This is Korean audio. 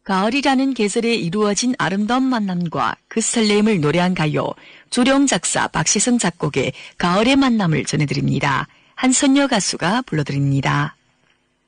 가을이라는 계절에 이루어진 아름다운 만남과 그 설렘을 노래한 가요, 조령 작사 박시성 작곡의 가을의 만남을 전해드립니다. 한선녀 가수가 불러드립니다.